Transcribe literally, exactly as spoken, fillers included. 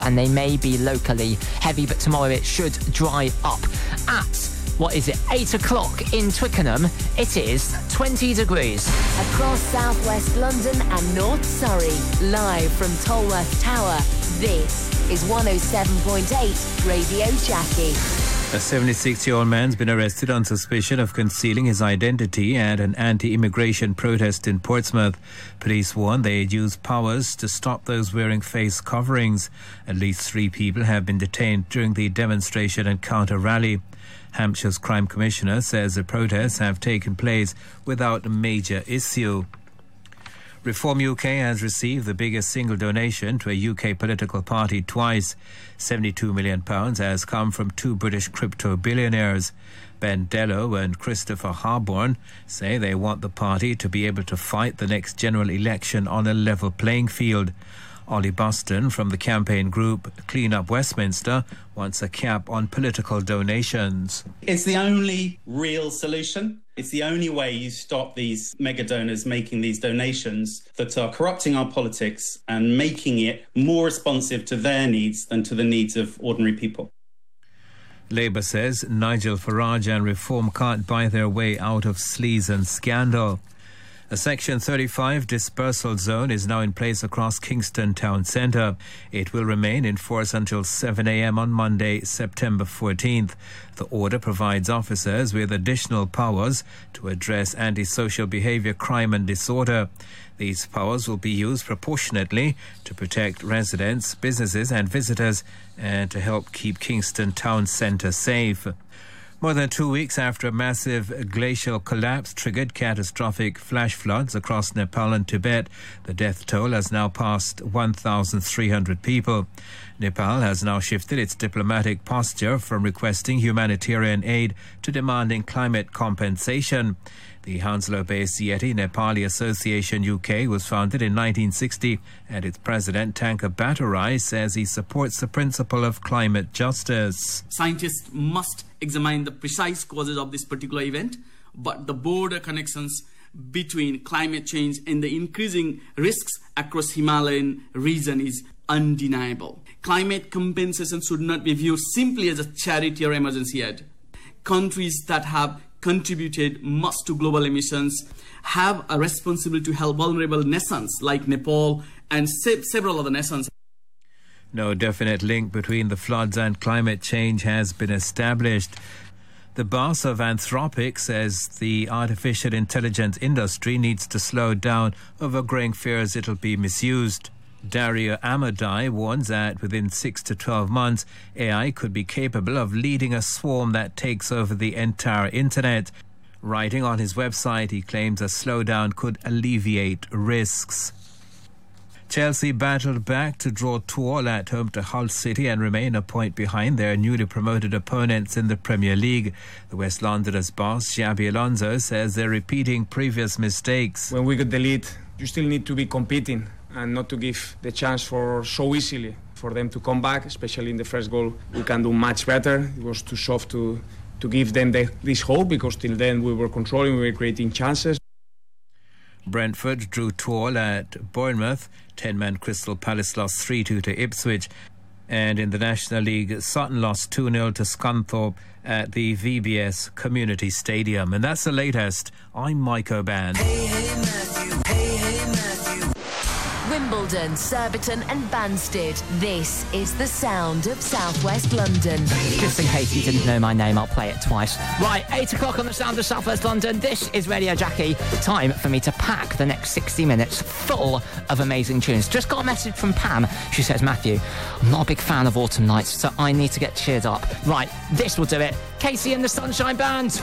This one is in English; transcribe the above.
and they may be locally heavy, but tomorrow it should dry up. At, what is it, eight o'clock in Twickenham, it is twenty degrees. Across southwest London and North Surrey, live from Tolworth Tower, this is one oh seven point eight Radio Jackie. A seventy-six-year-old man's been arrested on suspicion of concealing his identity at an anti-immigration protest in Portsmouth. Police warn they'd use powers to stop those wearing face coverings. At least three people have been detained during the demonstration and counter-rally. Hampshire's Crime Commissioner says the protests have taken place without a major issue. Reform U K has received the biggest single donation to a U K political party twice. seventy-two million pounds has come from two British crypto billionaires. Ben Dello and Christopher Harborne say they want the party to be able to fight the next general election on a level playing field. Ollie Buston from the campaign group Clean Up Westminster wants a cap on political donations. It's the only real solution. It's the only way you stop these mega donors making these donations that are corrupting our politics and making it more responsive to their needs than to the needs of ordinary people. Labour says Nigel Farage and Reform can't buy their way out of sleaze and scandal. A Section thirty-five dispersal zone is now in place across Kingston Town Centre. It will remain in force until seven a m on Monday, September fourteenth. The order provides officers with additional powers to address antisocial behaviour, crime and disorder. These powers will be used proportionately to protect residents, businesses and visitors and to help keep Kingston Town Centre safe. More than two weeks after a massive glacial collapse triggered catastrophic flash floods across Nepal and Tibet, the death toll has now passed one thousand three hundred people. Nepal has now shifted its diplomatic posture from requesting humanitarian aid to demanding climate compensation. The Hounslow-based Yeti Nepali Association U K was founded in nineteen sixty, and its president, Tankar Bhattarai, says he supports the principle of climate justice. Scientists must examine the precise causes of this particular event, but the broader connections between climate change and the increasing risks across Himalayan region is undeniable. Climate compensation should not be viewed simply as a charity or emergency aid. Countries that have contributed much to global emissions have a responsibility to help vulnerable nations like Nepal and se- several other nations. No definite link between the floods and climate change has been established. The boss of Anthropic says the artificial intelligence industry needs to slow down over growing fears it'll be misused. Dario Amodei warns that within six to twelve months, A I could be capable of leading a swarm that takes over the entire internet. Writing on his website, he claims a slowdown could alleviate risks. Chelsea battled back to draw two all at home to Hull City and remain a point behind their newly promoted opponents in the Premier League. The West Londoners boss, Xabi Alonso, says they're repeating previous mistakes. When we get the lead, you still need to be competing and not to give the chance for so easily for them to come back, especially in the first goal. We can do much better. It was too soft to, to give them the, this hope, because till then we were controlling, we were creating chances. Brentford drew two all at Bournemouth. ten-man Crystal Palace lost three two to Ipswich. And in the National League, Sutton lost two nil to Scunthorpe at the V B S Community Stadium. And that's the latest. I'm Mike O'Ban. Hey, hey, Matthew. Hey, hey, Matthew. Wimbledon, Surbiton and Banstead. This is the sound of southwest London. Just in case you didn't know my name, I'll play it twice. Right, eight o'clock on the sound of southwest London. This is Radio Jackie. Time for me to pack the next sixty minutes full of amazing tunes. Just got a message from Pam. She says, Matthew, I'm not a big fan of autumn nights, so I need to get cheered up. Right, this will do it. Casey and the Sunshine Band.